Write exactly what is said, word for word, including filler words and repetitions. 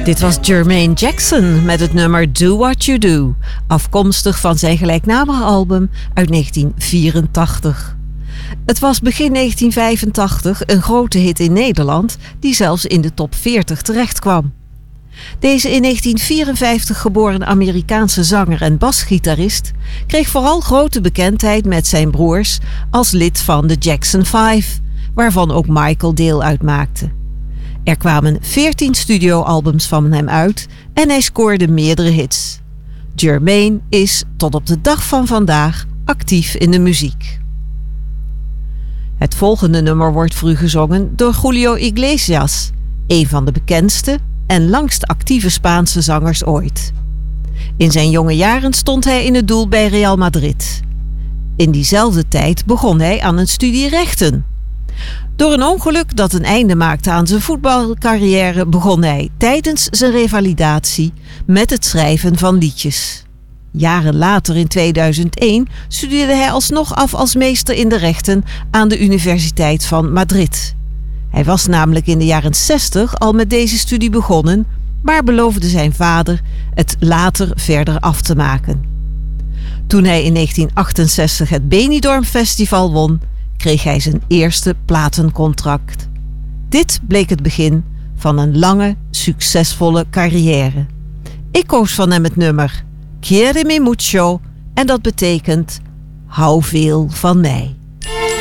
Dit was Jermaine Jackson met het nummer Do What You Do, afkomstig van zijn gelijknamige album uit negentien vierentachtig. Het was begin negentien vijfentachtig een grote hit in Nederland die zelfs in de top veertig terechtkwam. Deze in negentien vierenvijftig geboren Amerikaanse zanger en basgitarist kreeg vooral grote bekendheid met zijn broers als lid van de Jackson Five, waarvan ook Michael deel uitmaakte. Er kwamen veertien studioalbums van hem uit en hij scoorde meerdere hits. Jermaine is tot op de dag van vandaag actief in de muziek. Het volgende nummer wordt voor u gezongen door Julio Iglesias, een van de bekendste en langst actieve Spaanse zangers ooit. In zijn jonge jaren stond hij in het doel bij Real Madrid. In diezelfde tijd begon hij aan een studie rechten. Door een ongeluk dat een einde maakte aan zijn voetbalcarrière begon hij tijdens zijn revalidatie met het schrijven van liedjes. Jaren later in tweeduizend één studeerde hij alsnog af als meester in de rechten aan de Universiteit van Madrid. Hij was namelijk in de jaren zestig al met deze studie begonnen, maar beloofde zijn vader het later verder af te maken. Toen hij in negentien achtenzestig het Benidorm Festival won, kreeg hij zijn eerste platencontract. Dit bleek het begin van een lange, succesvolle carrière. Ik koos van hem het nummer Quiéreme mucho en dat betekent hou veel van mij.